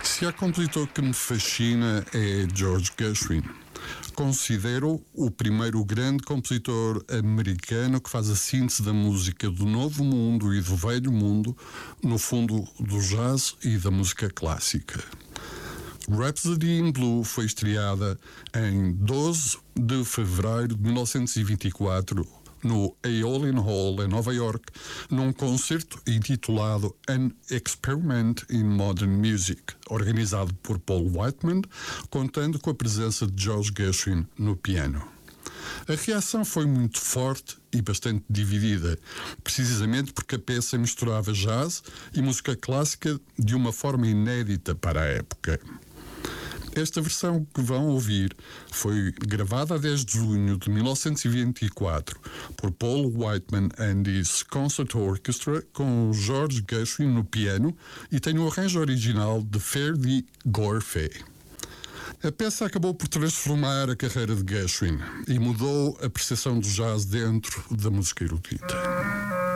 Se há compositor que me fascina é George Gershwin. Considero o primeiro grande compositor americano que faz a síntese da música do Novo Mundo e do Velho Mundo, no fundo do jazz e da música clássica. Rhapsody in Blue foi estreada em 12 de fevereiro de 1924 no Aeolian Hall, em Nova York, num concerto intitulado An Experiment in Modern Music, organizado por Paul Whiteman, contando com a presença de George Gershwin no piano. A reação foi muito forte e bastante dividida, precisamente porque a peça misturava jazz e música clássica de uma forma inédita para a época. Esta versão que vão ouvir foi gravada a 10 de junho de 1924 por Paul Whiteman and his Concert Orchestra, com George Gershwin no piano, e tem o arranjo original de Ferdi Gorfé. A peça acabou por transformar a carreira de Gershwin e mudou a percepção do jazz dentro da música erudita.